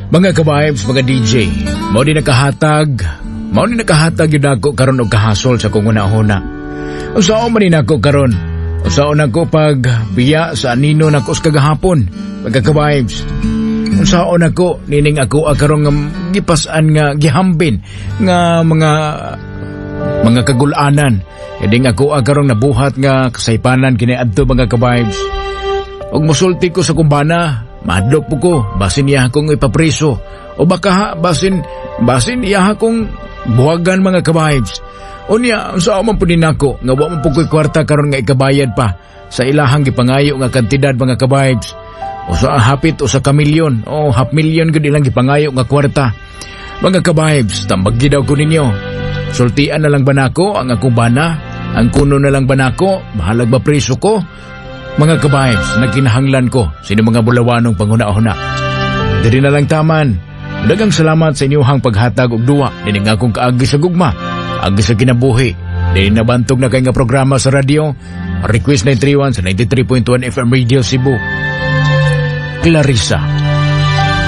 Mga ka-vibes, mga DJ, mao din nakahatag yun ako karon og kahasol sa kong una-una. Usaon man din ako karon, usaon ako pag biya sa anino nako sa kagahapon, mga ka-vibes. Usaon ako, nining ako karon nga gipasan nga gihambin nga mga kagulanan. Eding ako karon nabuhat nga kasaypanan kini adto mga ka-vibes. Og mosulti ko sa kumbana, madlok po ko, basin iya akong ipapriso. O baka basin iya akong buwagan mga ka-vibes. Unya, saan man po din ako, nga wa man po ko'y kwarta karon nga ikabayad pa sa ilahang gipangayo nga kantidad mga ka-vibes. O sa hapit o sa kamilyon, o half million gud ilang gipangayo nga kwarta. Mga ka-vibes, tambagi daw ko ninyo. Sultian na lang ba nako ang akong bana? Ang kuno na lang ba nako? Bahalag ba priso ko? Mga ka-vibes, nagkinahanglan ko sino mga bulawanong panguna-una. Diri na lang taman. Dagang salamat sa inyong paghatag og duwa dining akong kaagi sa gugma, agi sa kinabuhi. Dili nabantog na kay nga programa sa radio. Request 931 sa 93.1 FM Radio Cebu. Clarissa.